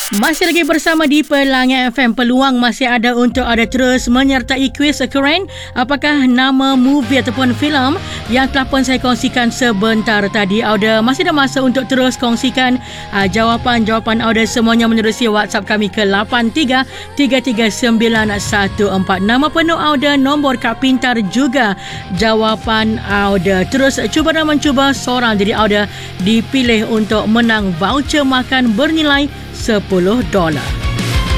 Masih lagi bersama di Pelangi FM. Peluang masih ada untuk ada terus menyertai kuis keren. Apakah nama movie ataupun filem yang telah pun saya kongsikan sebentar tadi? Auda masih ada masa untuk terus kongsikan jawapan-jawapan Auda semuanya menerusi WhatsApp kami ke 83339114. Nama penuh Auda, nombor kad pintar juga jawapan Auda. Terus cuba dan mencuba, seorang diri Auda dipilih untuk menang voucher makan bernilai $10.